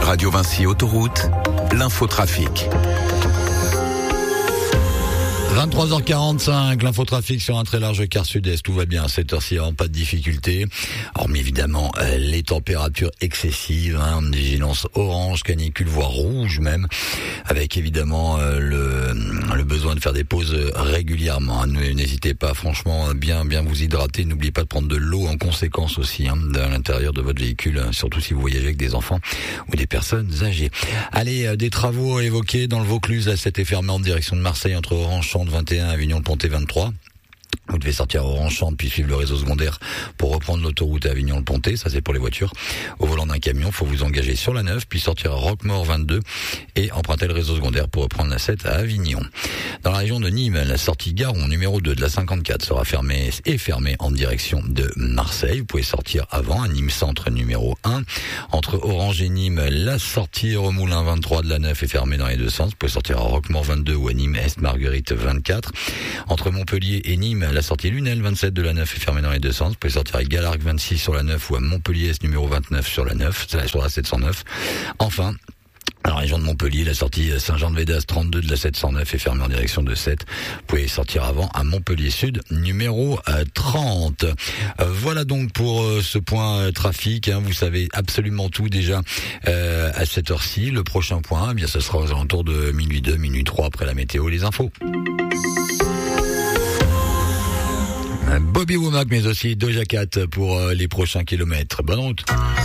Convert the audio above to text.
Radio Vinci Autoroute, l'infotrafic. 23h45, l'infotrafic sur un très large quart sud-est, tout va bien à cette heure-ci, pas de difficulté. Hormis évidemment les températures excessives, vigilance orange, canicule, voire rouge même, avec évidemment le besoin de faire des pauses régulièrement. N'hésitez pas, franchement, bien vous hydrater. N'oubliez pas de prendre de l'eau en conséquence aussi à l'intérieur de votre véhicule, surtout si vous voyagez avec des enfants ou des personnes âgées. Allez, des travaux évoqués dans le Vaucluse, à cet fermé en direction de Marseille entre Orange-Champs 21, Avignon-le-Pontet 23. Vous devez sortir à Orange-Champs puis suivre le réseau secondaire pour reprendre l'autoroute à Avignon-le-Pontet, ça c'est pour les voitures. Au volant d'un camion, faut vous engager sur la 9 puis sortir à Roquemaure 22 et emprunter le réseau secondaire pour reprendre la 7 à Avignon. Dans la région de Nîmes, la sortie Garon numéro 2 de la 54 sera fermée en direction de Marseille. Vous pouvez sortir avant à Nîmes Centre numéro 1. Entre Orange et Nîmes, la sortie Remoulin 23 de la 9 est fermée dans les deux sens. Vous pouvez sortir à Roquemaure 22 ou à Nîmes Est Marguerite 24. Entre Montpellier et Nîmes, la sortie Lunel 27 de la 9 est fermée dans les deux sens. Vous pouvez sortir à Galargues 26 sur la 9 ou à Montpellier Est numéro 29 sur la 9, sur la 709. Enfin, dans la région de Montpellier, la sortie Saint-Jean-de-Védas 32 de la 709 est fermée en direction de 7. Vous pouvez sortir avant à Montpellier Sud, numéro 30. Voilà donc pour ce point trafic. Vous savez absolument tout déjà à cette heure-ci. Le prochain point, ce sera aux alentours de minuit 2, minuit 3 après la météo et les infos. Bobby Womack, mais aussi Doja Cat pour les prochains kilomètres. Bonne route.